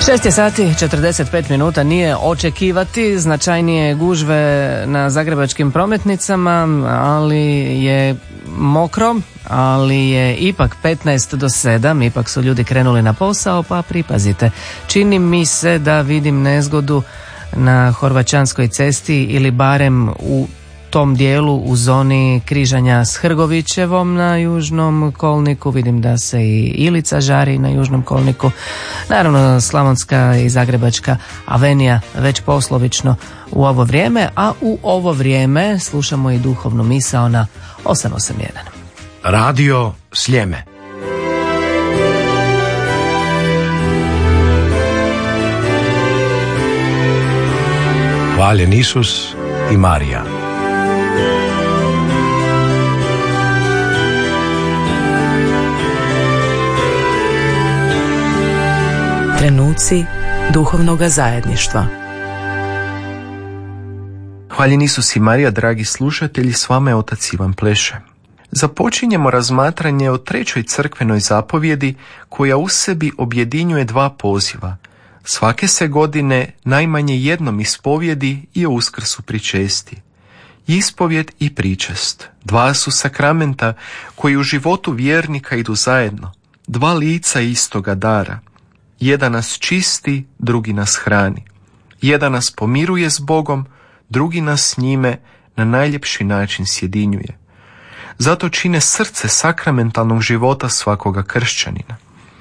6 sati 45 minuta, nije očekivati značajnije gužve na zagrebačkim prometnicama, ali je mokro, ali je ipak 15 do 7, ipak su ljudi krenuli na posao, pa pripazite. Čini mi se da vidim nezgodu na Horvaćanskoj cesti ili barem u tom dijelu u zoni križanja s Hrgovićevom na južnom kolniku. Vidim da se i Ilica žari na južnom kolniku. Naravno Slavonska i Zagrebačka avenija već poslovično u ovo vrijeme, a u ovo vrijeme slušamo i duhovnu misao na 881. Radio Sljeme. Hvaljen Isus i Marija. Trenuci duhovnoga zajedništva. Hvaljen Isus i Marija, dragi slušatelji, s vama je otac Ivan Pleše. Započinjemo razmatranje o trećoj crkvenoj zapovjedi koja u sebi objedinjuje dva poziva. Svake se godine najmanje jednom ispovjedi i o Uskrsu pričesti. Ispovjed i pričest, dva su sakramenta koji u životu vjernika idu zajedno, dva lica istoga dara. Jedan nas čisti, drugi nas hrani. Jedan nas pomiruje s Bogom, drugi nas s njime na najljepši način sjedinjuje. Zato čine srce sakramentalnog života svakoga kršćanina.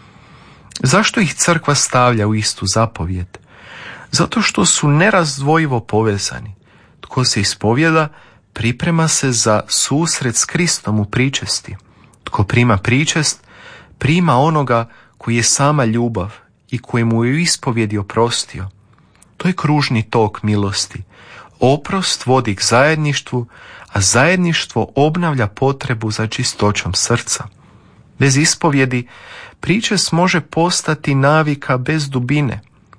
Zašto ih crkva stavlja u istu zapovjed? Zato što su nerazdvojivo povezani. Tko se ispovjeda, priprema se za susret s Kristom u pričesti. Tko prima pričest, prima onoga koji je sama ljubav i koji mu je u ispovjedi oprostio. To je kružni tok milosti. Oprost vodi k zajedništvu, a zajedništvo obnavlja potrebu za čistoćom srca. Bez ispovjedi pričest može postati navika bez dubine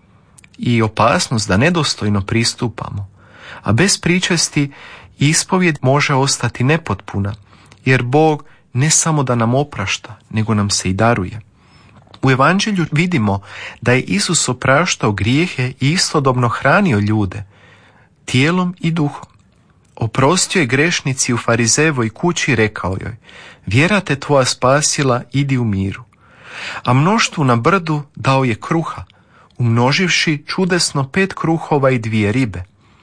i opasnost da nedostojno pristupamo, a bez pričesti ispovjed može ostati nepotpuna, jer Bog ne samo da nam oprašta, nego nam se i daruje. U Evanđelju vidimo da je Isus opraštao grijehe i istodobno hranio ljude, tijelom i duhom. Oprostio je grešnici u Farizejevoj kući i rekao joj: vjera te tvoja spasila, idi u miru. A mnoštvu na brdu dao je kruha, umnoživši čudesno 5 kruhova i 2 ribe.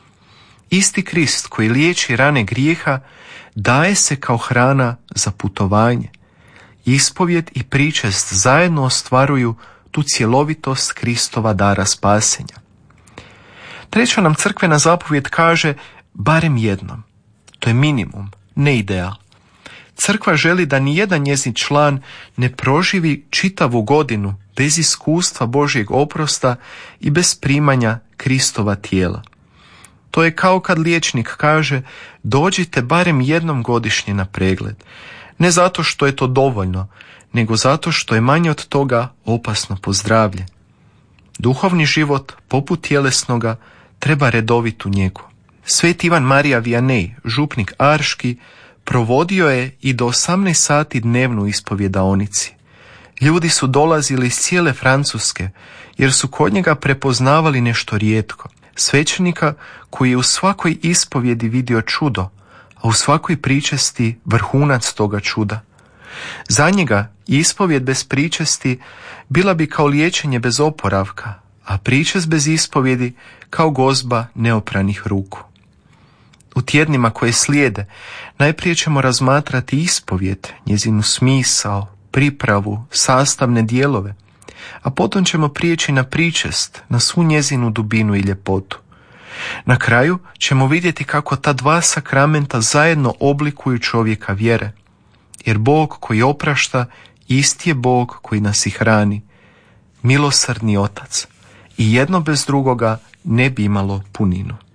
Isti Krist koji liječi rane grijeha daje se kao hrana za putovanje. Ispovjed i pričest zajedno ostvaruju tu cjelovitost Kristova dara spasenja. Treća nam crkvena zapovjed kaže barem jednom. To je minimum, ne ideal. Crkva želi da nijedan njezin član ne proživi čitavu godinu bez iskustva Božjeg oprosta i bez primanja Kristova tijela. To je kao kad liječnik kaže: dođite barem jednom godišnje na pregled. Ne zato što je to dovoljno, nego zato što je manje od toga opasno po zdravlje. Duhovni život, poput tjelesnoga, treba redovitu njegu. Sveti Ivan Marija Vianney, župnik Arški, provodio je i do 18 sati dnevno u ispovjedaonici. Ljudi su dolazili iz cijele Francuske, jer su kod njega prepoznavali nešto rijetko. Svećenika koji je u svakoj ispovjedi vidio čudo, a u svakoj pričesti vrhunac toga čuda. Za njega ispovjed bez pričesti bila bi kao liječenje bez oporavka, a pričest bez ispovjedi kao gozba neopranih ruku. U tjednima koje slijede najprije ćemo razmatrati ispovjed, njezinu smisao, pripravu, sastavne dijelove, a potom ćemo prijeći na pričest, na svu njezinu dubinu i ljepotu. Na kraju ćemo vidjeti kako ta dva sakramenta zajedno oblikuju čovjeka vjere, jer Bog koji oprašta isti je Bog koji nas i hrani, milosrdni Otac, i jedno bez drugoga ne bi imalo puninu.